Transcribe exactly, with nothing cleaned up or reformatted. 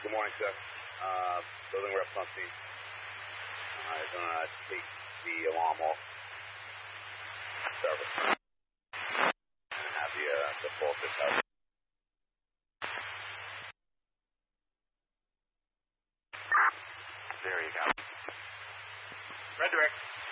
Good morning, sir. Uh, building reps on scene. I'm going to take the alarm off. Service. And have the, uh, the fault this out. There you go. Red direct.